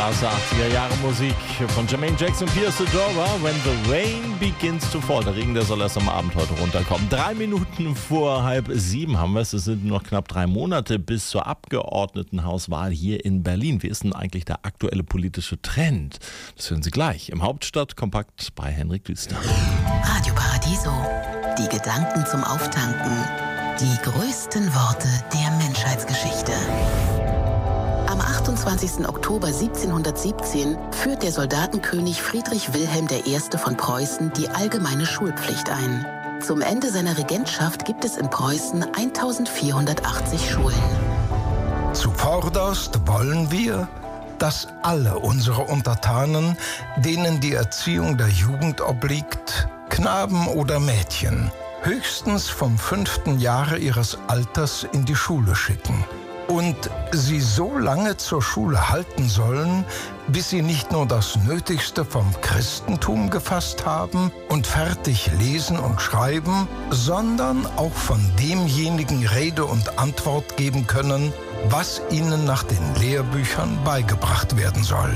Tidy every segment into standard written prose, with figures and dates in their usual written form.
Klasse 80er Jahre Musik von Jermaine Jackson, Pierce Adora, When the Rain Begins to Fall. Der Regen, der soll erst am Abend heute runterkommen. 3 Minuten vor 6:30 haben wir es. Es sind noch knapp 3 Monate bis zur Abgeordnetenhauswahl hier in Berlin. Wie ist denn eigentlich der aktuelle politische Trend? Das hören Sie gleich im Hauptstadtkompakt bei Henrik Düster. Radio Paradiso. Die Gedanken zum Auftanken. Die größten Worte der Menschheitsgeschichte. Am 28. Oktober 1717 führt der Soldatenkönig Friedrich Wilhelm I. von Preußen die allgemeine Schulpflicht ein. Zum Ende seiner Regentschaft gibt es in Preußen 1480 Schulen. Zuvorderst wollen wir, dass alle unsere Untertanen, denen die Erziehung der Jugend obliegt, Knaben oder Mädchen, höchstens vom 5. Jahre ihres Alters in die Schule schicken. Und sie so lange zur Schule halten sollen, bis sie nicht nur das Nötigste vom Christentum gefasst haben und fertig lesen und schreiben, sondern auch von demjenigen Rede und Antwort geben können, was ihnen nach den Lehrbüchern beigebracht werden soll.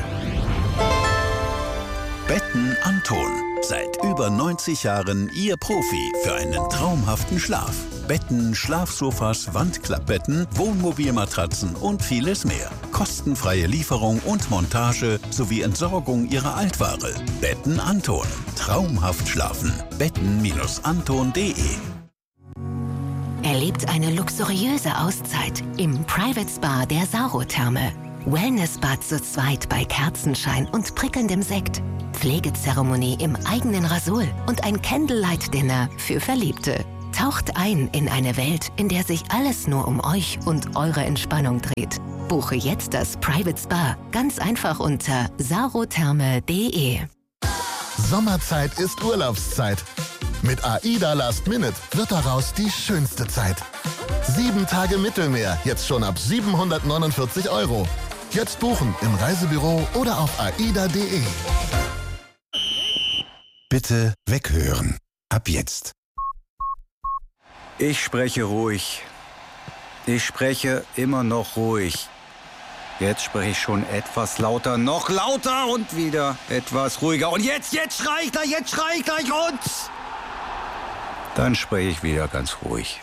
Betten Anton. Seit über 90 Jahren Ihr Profi für einen traumhaften Schlaf. Betten, Schlafsofas, Wandklappbetten, Wohnmobilmatratzen und vieles mehr. Kostenfreie Lieferung und Montage sowie Entsorgung Ihrer Altware. Betten Anton. Traumhaft schlafen. Betten-anton.de. Erlebt eine luxuriöse Auszeit im Private Spa der Sauro-Therme. Wellness-Bad zu zweit bei Kerzenschein und prickelndem Sekt. Pflegezeremonie im eigenen Rasol und ein Candlelight-Dinner für Verliebte. Taucht ein in eine Welt, in der sich alles nur um euch und eure Entspannung dreht. Buche jetzt das Private Spa ganz einfach unter sarotherme.de. Sommerzeit ist Urlaubszeit. Mit AIDA Last Minute wird daraus die schönste Zeit. 7 Tage Mittelmeer, jetzt schon ab 749 €. Jetzt buchen im Reisebüro oder auf aida.de. Bitte weghören. Ab jetzt. Ich spreche ruhig. Ich spreche immer noch ruhig. Jetzt spreche ich schon etwas lauter, noch lauter und wieder etwas ruhiger. Und jetzt schrei ich gleich und... Dann spreche ich wieder ganz ruhig.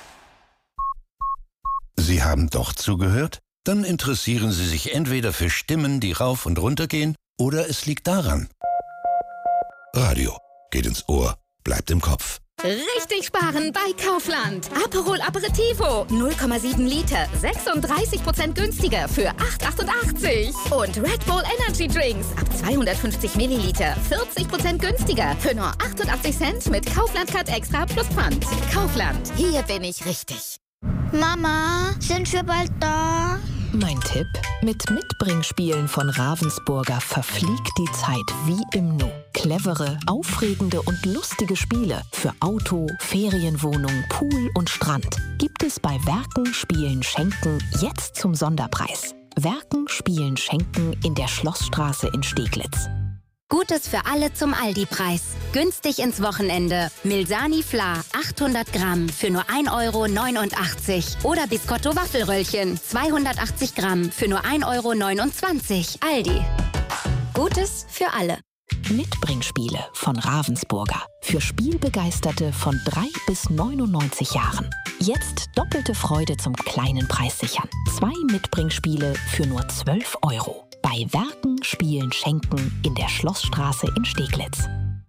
Sie haben doch zugehört? Dann interessieren Sie sich entweder für Stimmen, die rauf und runter gehen, oder es liegt daran. Radio geht ins Ohr, bleibt im Kopf. Richtig sparen bei Kaufland. Aperol Aperitivo, 0,7 Liter, 36% günstiger für 8,88. Und Red Bull Energy Drinks ab 250 Milliliter, 40% günstiger für nur 88 Cent mit Kaufland Card Extra plus Pfand. Kaufland, hier bin ich richtig. Mama, sind wir bald da? Mein Tipp: Mit Mitbringspielen von Ravensburger verfliegt die Zeit wie im Nu. Clevere, aufregende und lustige Spiele für Auto, Ferienwohnung, Pool und Strand gibt es bei Werken, Spielen, Schenken jetzt zum Sonderpreis. Werken, Spielen, Schenken in der Schlossstraße in Steglitz. Gutes für alle zum Aldi-Preis. Günstig ins Wochenende. Milsani Fla 800 Gramm für nur 1,89 € oder Biscotto Waffelröllchen 280 Gramm für nur 1,29 € Aldi. Gutes für alle. Mitbringspiele von Ravensburger. Für Spielbegeisterte von 3 bis 99 Jahren. Jetzt doppelte Freude zum kleinen Preis sichern. 2 Mitbringspiele für nur 12 €. Bei Werken, Spielen, Schenken in der Schlossstraße in Steglitz.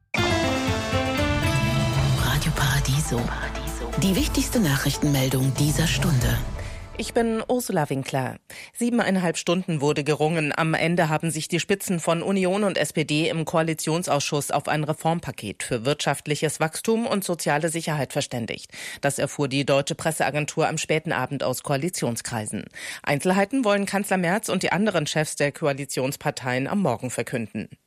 Radio Paradiso. Die wichtigste Nachrichtenmeldung dieser Stunde. Ich bin Ursula Winkler. 7,5 Stunden wurde gerungen. Am Ende haben sich die Spitzen von Union und SPD im Koalitionsausschuss auf ein Reformpaket für wirtschaftliches Wachstum und soziale Sicherheit verständigt. Das erfuhr die Deutsche Presseagentur am späten Abend aus Koalitionskreisen. Einzelheiten wollen Kanzler Merz und die anderen Chefs der Koalitionsparteien am Morgen verkünden.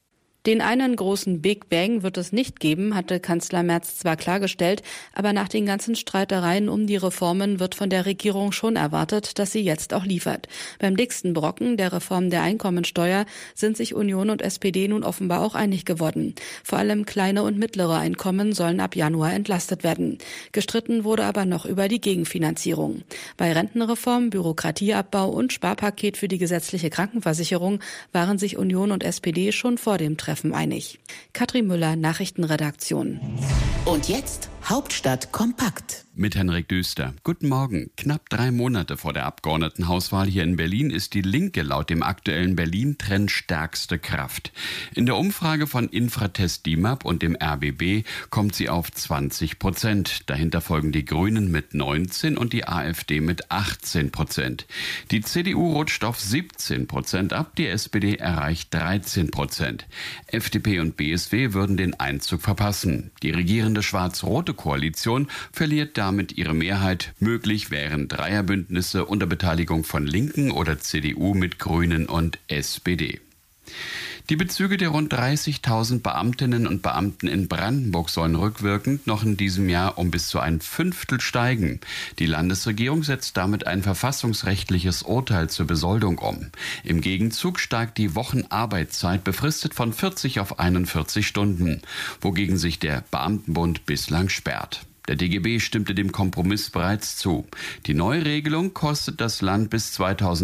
Den einen großen Big Bang wird es nicht geben, hatte Kanzler Merz zwar klargestellt, aber nach den ganzen Streitereien um die Reformen wird von der Regierung schon erwartet, dass sie jetzt auch liefert. Beim dicksten Brocken, der Reform der Einkommensteuer, sind sich Union und SPD nun offenbar auch einig geworden. Vor allem kleine und mittlere Einkommen sollen ab Januar entlastet werden. Gestritten wurde aber noch über die Gegenfinanzierung. Bei Rentenreform, Bürokratieabbau und Sparpaket für die gesetzliche Krankenversicherung waren sich Union und SPD schon vor dem Treffen einig. Katrin Müller, Nachrichtenredaktion. Und jetzt Hauptstadt kompakt. Mit Henrik Düster. Guten Morgen. Knapp 3 Monate vor der Abgeordnetenhauswahl hier in Berlin ist die Linke laut dem aktuellen Berlin-Trend stärkste Kraft. In der Umfrage von Infratest DIMAP und dem RBB kommt sie auf 20%. Dahinter folgen die Grünen mit 19% und die AfD mit 18%. Die CDU rutscht auf 17% ab, die SPD erreicht 13%. FDP und BSW würden den Einzug verpassen. Die regierende schwarz-rote Koalition verliert damit ihre Mehrheit. Möglich wären Dreierbündnisse unter Beteiligung von Linken oder CDU mit Grünen und SPD. Die Bezüge der rund 30.000 Beamtinnen und Beamten in Brandenburg sollen rückwirkend noch in diesem Jahr um bis zu 1/5 steigen. Die Landesregierung setzt damit ein verfassungsrechtliches Urteil zur Besoldung um. Im Gegenzug steigt die Wochenarbeitszeit befristet von 40 auf 41 Stunden, wogegen sich der Beamtenbund bislang sperrt. Der DGB stimmte dem Kompromiss bereits zu. Die neue Regelung kostet das Land bis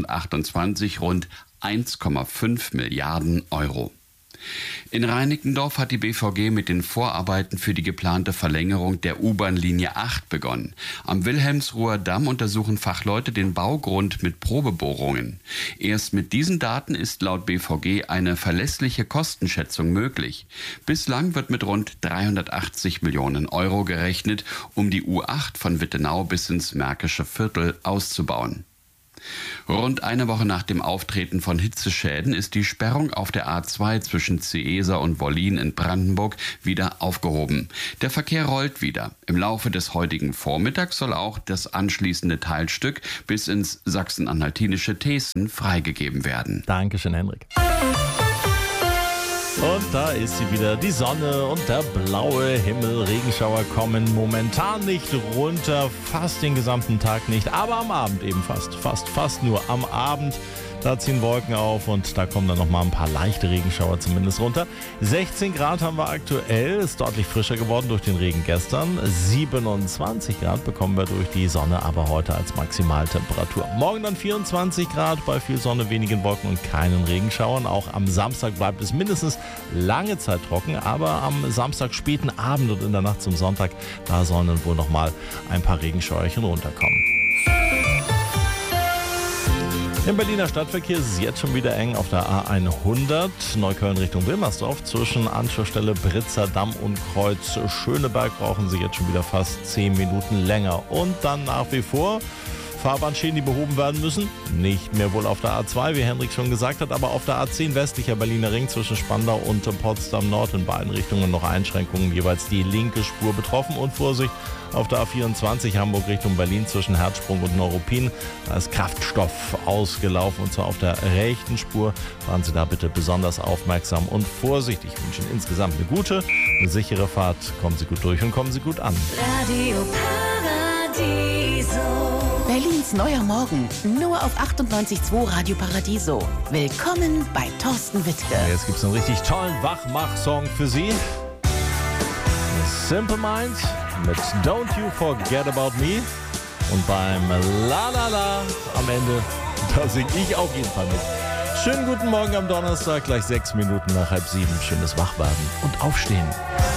2028 rund 1,5 Milliarden Euro. In Reinickendorf hat die BVG mit den Vorarbeiten für die geplante Verlängerung der U-Bahn-Linie 8 begonnen. Am Wilhelmsruher Damm untersuchen Fachleute den Baugrund mit Probebohrungen. Erst mit diesen Daten ist laut BVG eine verlässliche Kostenschätzung möglich. Bislang wird mit rund 380 Millionen Euro gerechnet, um die U8 von Wittenau bis ins Märkische Viertel auszubauen. Rund eine Woche nach dem Auftreten von Hitzeschäden ist die Sperrung auf der A2 zwischen Ciesa und Wollin in Brandenburg wieder aufgehoben. Der Verkehr rollt wieder. Im Laufe des heutigen Vormittags soll auch das anschließende Teilstück bis ins sachsen-anhaltinische Thesen freigegeben werden. Dankeschön, Henrik. Und da ist sie wieder, die Sonne und der blaue Himmel. Regenschauer kommen momentan nicht runter, fast den gesamten Tag nicht, aber am Abend eben fast nur am Abend. Da ziehen Wolken auf und da kommen dann nochmal ein paar leichte Regenschauer zumindest runter. 16 Grad haben wir aktuell, ist deutlich frischer geworden durch den Regen gestern. 27 Grad bekommen wir durch die Sonne, aber heute als Maximaltemperatur. Morgen dann 24 Grad, bei viel Sonne, wenigen Wolken und keinen Regenschauern. Auch am Samstag bleibt es mindestens lange Zeit trocken, aber am Samstag späten Abend und in der Nacht zum Sonntag, da sollen dann wohl nochmal ein paar Regenschauerchen runterkommen. Im Berliner Stadtverkehr ist es jetzt schon wieder eng auf der A100, Neukölln Richtung Wilmersdorf. Zwischen Anschlussstelle Britzer Damm und Kreuz Schöneberg brauchen Sie jetzt schon wieder fast 10 Minuten länger. Und dann nach wie vor Fahrbahnschäden, die behoben werden müssen. Nicht mehr wohl auf der A2, wie Henrik schon gesagt hat, aber auf der A10 westlicher Berliner Ring zwischen Spandau und Potsdam Nord in beiden Richtungen noch Einschränkungen, jeweils die linke Spur betroffen. Und Vorsicht auf der A24 Hamburg Richtung Berlin zwischen Herzsprung und Neuruppin. Da ist Kraftstoff ausgelaufen und zwar auf der rechten Spur. Fahren Sie da bitte besonders aufmerksam und vorsichtig. Ich wünsche Ihnen insgesamt eine gute, eine sichere Fahrt. Kommen Sie gut durch und kommen Sie gut an. Radio Paradiso. Berlins neuer Morgen, nur auf 98.2 Radio Paradiso. Willkommen bei Thorsten Wittke. Jetzt gibt es einen richtig tollen Wachmach-Song für Sie. Simple Minds mit Don't You Forget About Me. Und beim La La La am Ende, da singe ich auf jeden Fall mit. Schönen guten Morgen am Donnerstag, gleich 6 Minuten nach 6:30. Schönes Wachwerden und Aufstehen.